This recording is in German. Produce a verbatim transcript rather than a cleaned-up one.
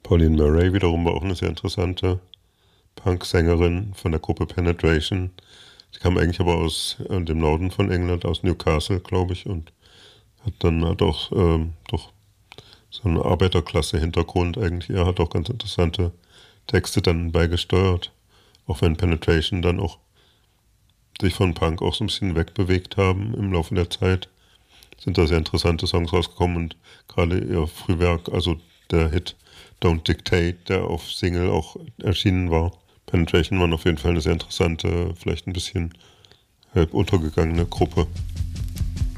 Pauline Murray wiederum war auch eine sehr interessante Punk-Sängerin von der Gruppe Penetration. Sie kam eigentlich aber aus äh, dem Norden von England, aus Newcastle, glaube ich, und hat dann hat auch ähm, doch so einen Arbeiterklasse-Hintergrund eigentlich. Er hat auch ganz interessante Texte dann beigesteuert, auch wenn Penetration dann auch sich von Punk auch so ein bisschen wegbewegt haben im Laufe der Zeit, sind da sehr interessante Songs rausgekommen und gerade ihr Frühwerk, also der Hit Don't Dictate, der auf Single auch erschienen war. Penetration waren auf jeden Fall eine sehr interessante, vielleicht ein bisschen halb untergegangene Gruppe.